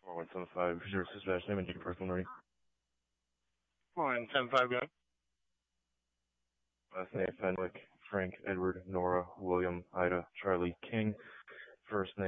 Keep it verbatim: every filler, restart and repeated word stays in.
one seven five, zero six dash name and date of birth when ready. one seven five, go. Last name Fenwick, Frank, Edward, Nora, William, Ida, Charlie, King. First name